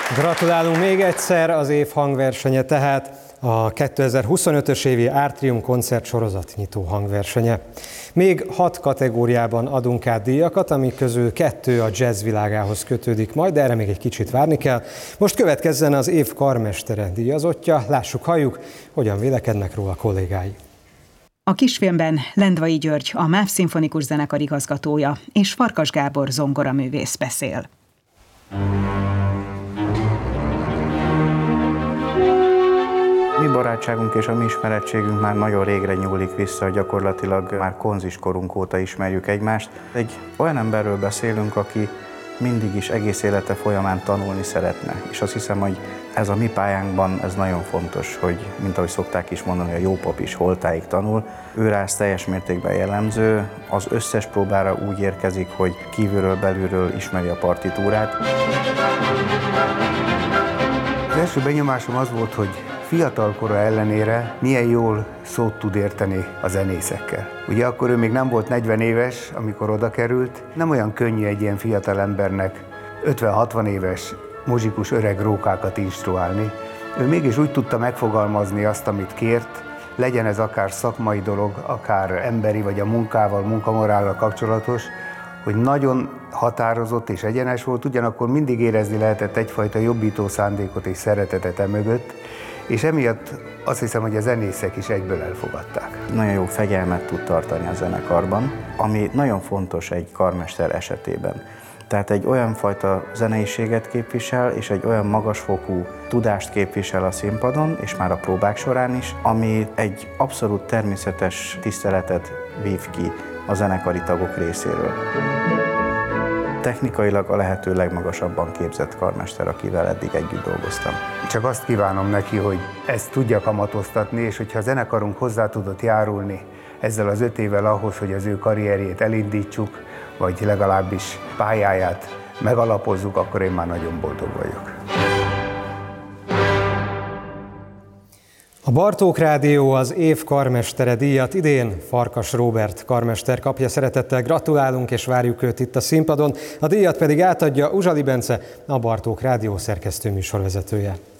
Gratulálunk még egyszer, az év hangversenye tehát a 2025-ös évi Artrium koncertsorozat nyitó hangversenye. Még 6 kategóriában adunk át díjakat, amik közül 2 a jazz világához kötődik majd, de erre még egy kicsit várni kell. Most következzen az év karmestere díjazottja, lássuk, halljuk, hogyan vélekednek róla a kollégái. A kisfilmben Lendvai György, a MÁV Szimfonikus Zenekar igazgatója, és Farkas Gábor zongoraművész beszél. Mi barátságunk és a mi ismerettségünk már nagyon régre nyúlik vissza, gyakorlatilag már konziskorunk óta ismerjük egymást. Egy olyan emberről beszélünk, aki mindig is egész élete folyamán tanulni szeretne, és azt hiszem, hogy ez a mi pályánkban ez nagyon fontos, hogy mint ahogy szokták is mondani, a jó pap is holtáig tanul. Őrá ez teljes mértékben jellemző, az összes próbára úgy érkezik, hogy kívülről, belülről ismeri a partitúrát. Az első benyomásom az volt, hogy fiatalkora ellenére milyen jól szót tud érteni a zenészekkel. Ugye akkor ő még nem volt 40 éves, amikor oda került. Nem olyan könnyű egy ilyen fiatal embernek 50-60 éves muzsikus öreg rókákat instruálni. Ő mégis úgy tudta megfogalmazni azt, amit kért, legyen ez akár szakmai dolog, akár emberi vagy a munkával, munkamorállal kapcsolatos, hogy nagyon határozott és egyenes volt, ugyanakkor mindig érezni lehetett egyfajta jobbító szándékot és szeretetet emögött, és emiatt azt hiszem, hogy a zenészek is egyből elfogadták. Nagyon jó fegyelmet tud tartani a zenekarban, ami nagyon fontos egy karmester esetében. Tehát egy olyan fajta zeneiséget képvisel, és egy olyan magasfokú tudást képvisel a színpadon, és már a próbák során is, ami egy abszolút természetes tiszteletet vív ki a zenekari tagok részéről. Technikailag a lehető legmagasabban képzett karmester, akivel eddig együtt dolgoztam. Csak azt kívánom neki, hogy ezt tudja kamatoztatni, és hogyha a zenekarunk hozzá tudott járulni ezzel az 5 évvel ahhoz, hogy az ő karrierjét elindítsuk, vagy legalábbis pályáját megalapozzuk, akkor én már nagyon boldog vagyok. A Bartók Rádió az év karmestere díjat idén Farkas Róbert karmester kapja. Szeretettel gratulálunk és várjuk őt itt a színpadon. A díjat pedig átadja Uzsali Bence, a Bartók Rádió szerkesztő műsorvezetője.